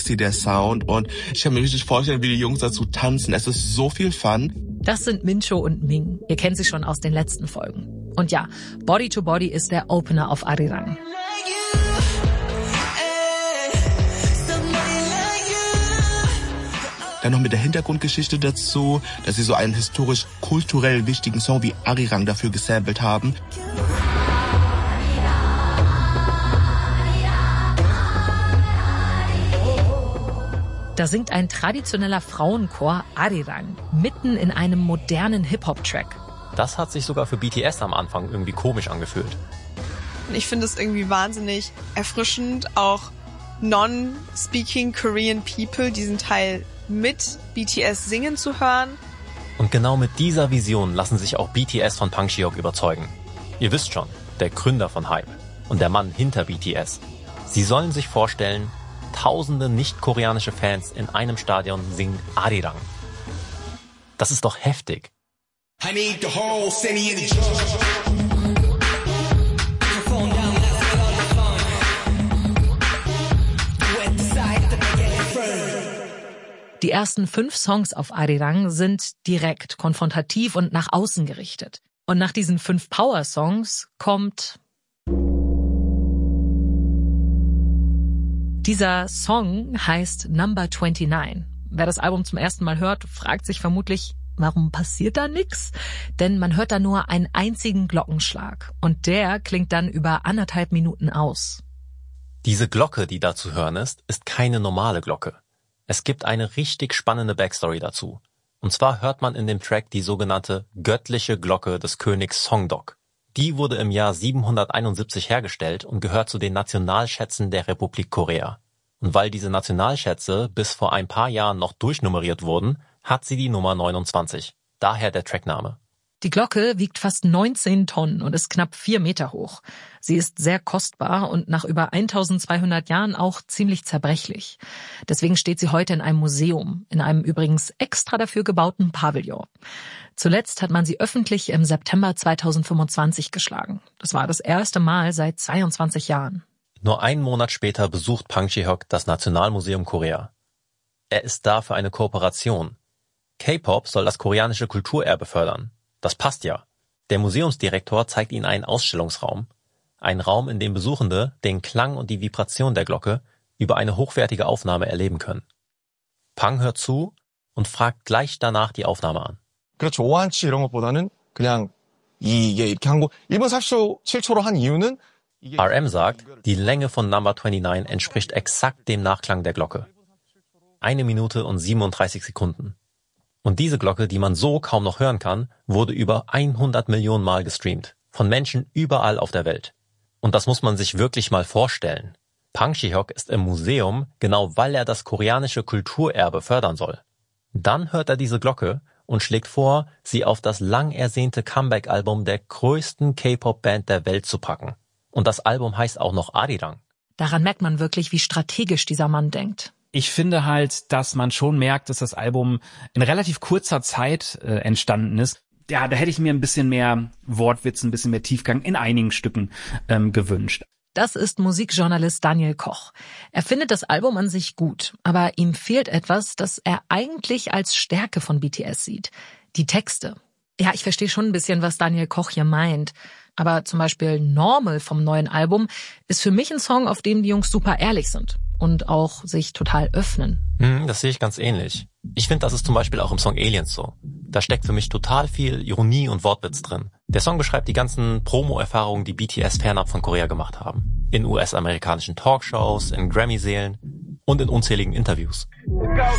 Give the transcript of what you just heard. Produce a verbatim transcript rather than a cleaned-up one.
sexy, der Sound. Und ich kann mir richtig vorstellen, wie die Jungs dazu tanzen. Es ist so viel Fun. Das sind Mincho und Ming. Ihr kennt sie schon aus den letzten Folgen. Und ja, Body to Body ist der Opener auf Arirang. Dann noch mit der Hintergrundgeschichte dazu, dass sie so einen historisch-kulturell wichtigen Song wie Arirang dafür gesampelt haben. Da singt ein traditioneller Frauenchor Arirang mitten in einem modernen Hip-Hop-Track. Das hat sich sogar für B T S am Anfang irgendwie komisch angefühlt. Ich finde es irgendwie wahnsinnig erfrischend, auch non-speaking Korean people diesen Teil mit B T S singen zu hören. Und genau mit dieser Vision lassen sich auch B T S von Park Ji-hyuk überzeugen. Ihr wisst schon, der Gründer von Hype und der Mann hinter B T S. Sie sollen sich vorstellen, tausende nicht-koreanische Fans in einem Stadion singen Arirang. Das ist doch heftig. I need the whole city in the Die ersten fünf Songs auf Arirang sind direkt, konfrontativ und nach außen gerichtet. Und nach diesen fünf Power-Songs kommt dieser Song heißt Number neunundzwanzig. Wer das Album zum ersten Mal hört, fragt sich vermutlich, warum passiert da nix? Denn man hört da nur einen einzigen Glockenschlag. Und der klingt dann über anderthalb Minuten aus. Diese Glocke, die da zu hören ist, ist keine normale Glocke. Es gibt eine richtig spannende Backstory dazu. Und zwar hört man in dem Track die sogenannte göttliche Glocke des Königs Songdok. Die wurde im Jahr siebenhunderteinundsiebzig hergestellt und gehört zu den Nationalschätzen der Republik Korea. Und weil diese Nationalschätze bis vor ein paar Jahren noch durchnummeriert wurden, hat sie die Nummer neunundzwanzig. Daher der Trackname. Die Glocke wiegt fast neunzehn Tonnen und ist knapp vier Meter hoch. Sie ist sehr kostbar und nach über eintausendzweihundert Jahren auch ziemlich zerbrechlich. Deswegen steht sie heute in einem Museum, in einem übrigens extra dafür gebauten Pavillon. Zuletzt hat man sie öffentlich im September zweitausendfünfundzwanzig geschlagen. Das war das erste Mal seit zweiundzwanzig Jahren. Nur einen Monat später besucht Park Ji-hyuk das Nationalmuseum Korea. Er ist da für eine Kooperation. K-Pop soll das koreanische Kulturerbe fördern. Das passt ja. Der Museumsdirektor zeigt ihnen einen Ausstellungsraum. Ein Raum, in dem Besuchende den Klang und die Vibration der Glocke über eine hochwertige Aufnahme erleben können. Pang hört zu und fragt gleich danach die Aufnahme an. 그렇죠. 오 한치 이런 것보다는 그냥 이게 이렇게 한 거 일 분 사십칠 초로 한 이유는 R M sagt, die Länge von Number neunundzwanzig entspricht exakt dem Nachklang der Glocke. Eine Minute und siebenunddreißig Sekunden. Und diese Glocke, die man so kaum noch hören kann, wurde über hundert Millionen Mal gestreamt. Von Menschen überall auf der Welt. Und das muss man sich wirklich mal vorstellen. Park Ji-hyuk ist im Museum, genau weil er das koreanische Kulturerbe fördern soll. Dann hört er diese Glocke und schlägt vor, sie auf das lang ersehnte Comeback-Album der größten K-Pop-Band der Welt zu packen. Und das Album heißt auch noch Arirang. Daran merkt man wirklich, wie strategisch dieser Mann denkt. Ich finde halt, dass man schon merkt, dass das Album in relativ kurzer Zeit äh, entstanden ist. Ja, da hätte ich mir ein bisschen mehr Wortwitz, ein bisschen mehr Tiefgang in einigen Stücken ähm, gewünscht. Das ist Musikjournalist Daniel Koch. Er findet das Album an sich gut, aber ihm fehlt etwas, das er eigentlich als Stärke von B T S sieht. Die Texte. Ja, ich verstehe schon ein bisschen, was Daniel Koch hier meint. Aber zum Beispiel Normal vom neuen Album ist für mich ein Song, auf dem die Jungs super ehrlich sind und auch sich total öffnen. Hm, das sehe ich ganz ähnlich. Ich finde, das ist zum Beispiel auch im Song Aliens so. Da steckt für mich total viel Ironie und Wortwitz drin. Der Song beschreibt die ganzen Promo-Erfahrungen, die B T S fernab von Korea gemacht haben. In U S-amerikanischen Talkshows, in Grammy-Sälen und in unzähligen Interviews.